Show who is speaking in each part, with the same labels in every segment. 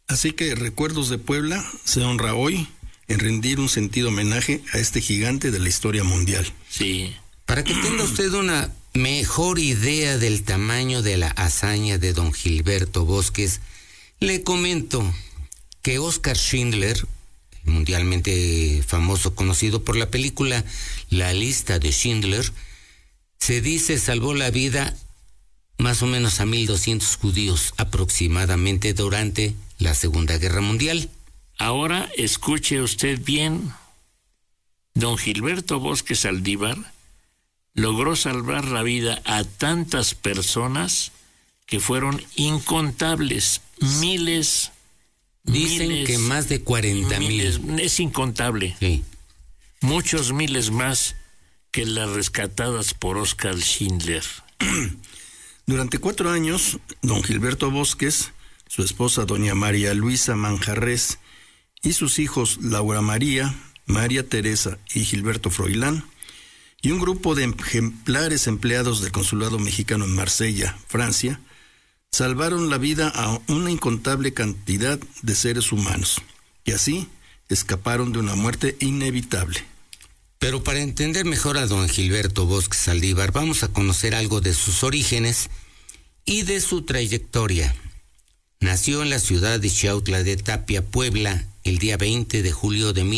Speaker 1: Así que Recuerdos de Puebla se honra hoy en rendir un sentido homenaje a este gigante de la historia mundial.
Speaker 2: Sí.
Speaker 3: Para que tenga usted una mejor idea del tamaño de la hazaña de don Gilberto Bosques, le comento que Oskar Schindler, mundialmente famoso, conocido por la película La lista de Schindler, se dice salvó la vida más o menos a 1,200 judíos aproximadamente durante la Segunda Guerra Mundial.
Speaker 2: Ahora escuche usted bien. Don Gilberto Bosques Saldívar logró salvar la vida a tantas personas que fueron incontables, miles.
Speaker 3: Dicen que más de 40,000.
Speaker 2: Es incontable.
Speaker 3: Sí.
Speaker 2: Muchos miles más que las rescatadas por Oskar Schindler.
Speaker 1: Durante 4 años, don Gilberto Bosques, su esposa doña María Luisa Manjarres y sus hijos Laura María, María Teresa y Gilberto Froilán, y un grupo de ejemplares empleados del Consulado Mexicano en Marsella, Francia, salvaron la vida a una incontable cantidad de seres humanos, y así escaparon de una muerte inevitable.
Speaker 3: Pero para entender mejor a don Gilberto Bosques Saldívar, vamos a conocer algo de sus orígenes y de su trayectoria. Nació en la ciudad de Xiautla de Tapia, Puebla, el día 20 de julio de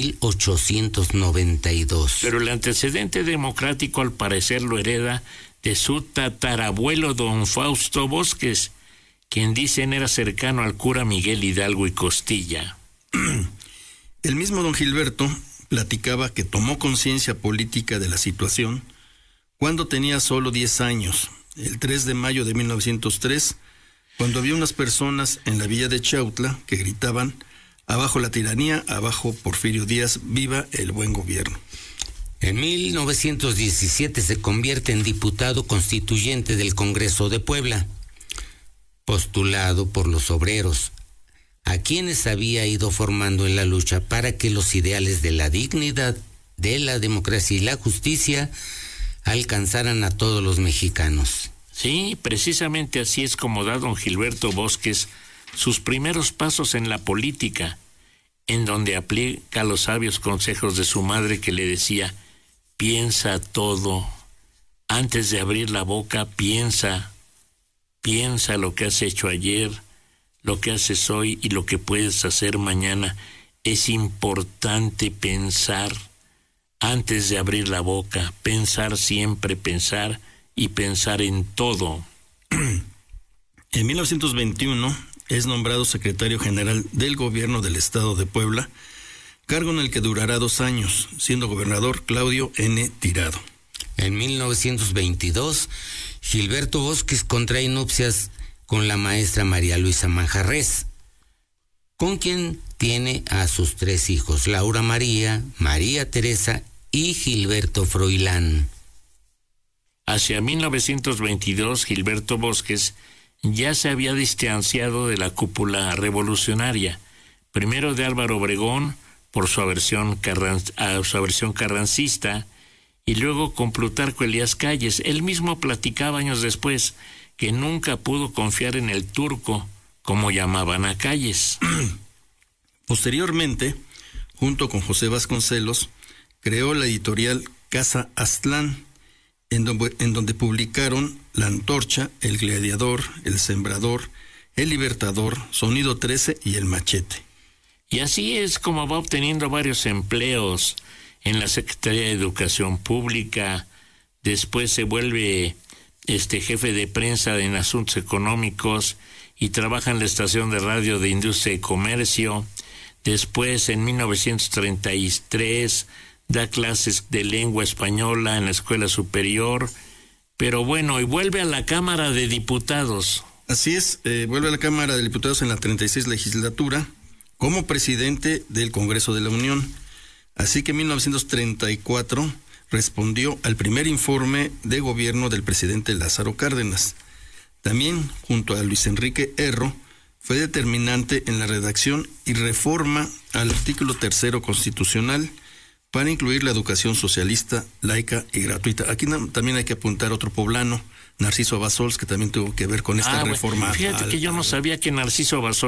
Speaker 3: 1892.
Speaker 2: Pero el antecedente democrático al parecer lo hereda de su tatarabuelo don Fausto Bosques, quien dicen era cercano al cura Miguel Hidalgo y Costilla.
Speaker 1: El mismo don Gilberto platicaba que tomó conciencia política de la situación cuando tenía solo 10 años, el 3 de mayo de 1903, cuando había unas personas en la villa de Xiautla que gritaban: abajo la tiranía, abajo Porfirio Díaz, viva el buen gobierno.
Speaker 3: En 1917 se convierte en diputado constituyente del Congreso de Puebla, postulado por los obreros, a quienes había ido formando en la lucha para que los ideales de la dignidad, de la democracia y la justicia alcanzaran a todos los mexicanos.
Speaker 2: Sí, precisamente así es como da don Gilberto Bosques sus primeros pasos en la política, en donde aplica los sabios consejos de su madre que le decía: piensa todo, antes de abrir la boca piensa lo que has hecho ayer, lo que haces hoy y lo que puedes hacer mañana. Es importante pensar antes de abrir la boca, pensar siempre, pensar y pensar en todo.
Speaker 1: En 1921 es nombrado secretario general del gobierno del estado de Puebla, cargo en el que durará 2 años, siendo gobernador Claudio N. Tirado.
Speaker 3: En 1922, Gilberto Bosques contrae nupcias con la maestra María Luisa Manjarres, con quien tiene a sus 3 hijos, Laura María, María Teresa y Gilberto Froilán.
Speaker 2: Hacia 1922, Gilberto Bosques ya se había distanciado de la cúpula revolucionaria, primero de Álvaro Obregón por su aversión carrancista, y luego con Plutarco Elías Calles. Él mismo platicaba años después que nunca pudo confiar en el turco, como llamaban a Calles.
Speaker 1: Posteriormente, junto con José Vasconcelos, creó la editorial Casa Aztlán, en donde publicaron La Antorcha, El Gladiador, El Sembrador, El Libertador, Sonido 13 y El Machete.
Speaker 2: Y así es como va obteniendo varios empleos en la Secretaría de Educación Pública. Después se vuelve jefe de prensa en asuntos económicos y trabaja en la estación de radio de Industria y Comercio. Después, en 1933, da clases de lengua española en la escuela superior, pero bueno, y vuelve a la Cámara de Diputados.
Speaker 1: Así es, vuelve a la Cámara de Diputados en la 36 legislatura como presidente del Congreso de la Unión. Así que en 1934 respondió al primer informe de gobierno del presidente Lázaro Cárdenas. También, junto a Luis Enrique Erro, fue determinante en la redacción y reforma al artículo 3 constitucional para incluir la educación socialista, laica y gratuita. Aquí también hay que apuntar otro poblano, Narciso Abasols, que también tuvo que ver con esta reforma.
Speaker 2: Fíjate que yo no sabía que Narciso Abasols